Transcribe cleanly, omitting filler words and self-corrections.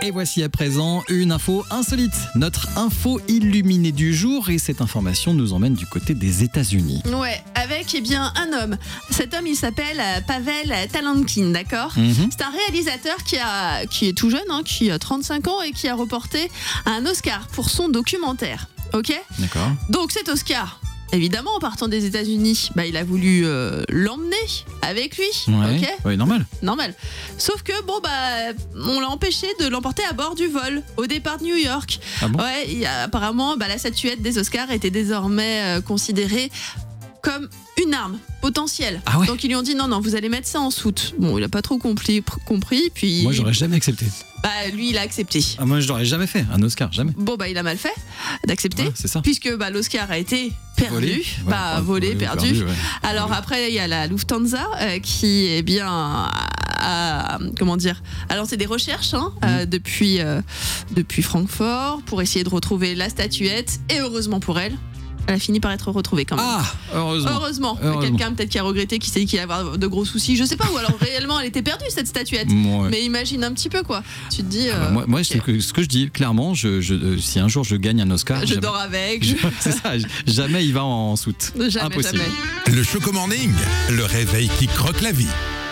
Et voici à présent une info insolite, notre info illuminée du jour, et cette information nous emmène du côté des États-Unis. Ouais, avec un homme. Cet homme, il s'appelle Pavel Talankin, d'accord ? C'est un réalisateur qui est tout jeune, qui a 35 ans et qui a remporté un Oscar pour son documentaire. Ok ? D'accord. Donc cet Oscar, évidemment, en partant des États-Unis, il a voulu l'emmener avec lui. Ouais. Ok ? Ouais, normal. Normal. Sauf que on l'a empêché de l'emporter à bord du vol au départ de New York. Ah bon ? Ouais, apparemment, la statuette des Oscars était désormais considérée comme une arme potentielle. Ah ouais ? Donc ils lui ont dit non, vous allez mettre ça en soute. Bon, il a pas trop compris. Puis Moi, j'aurais jamais accepté. lui, il a accepté. Ah, moi, je l'aurais jamais fait, un Oscar, jamais. Bon, il a mal fait d'accepter, Ouais, c'est ça. puisque l'Oscar a été perdu, volé, perdu. Ouais. Alors après, il y a la Lufthansa qui a lancé des recherches depuis Francfort pour essayer de retrouver la statuette, et heureusement pour elle, elle a fini par être retrouvée quand même. Ah, heureusement. Quelqu'un peut-être qui a regretté, qui s'est dit qu'il allait avoir de gros soucis, je sais pas, ou alors réellement elle était perdue cette statuette. Ouais. Mais imagine un petit peu quoi. Tu te dis. Moi, ce que je dis clairement, si un jour je gagne un Oscar, je dors avec. C'est ça, jamais il va en soute. Jamais, Impossible. jamais. Le Choco Morning, le réveil qui croque la vie.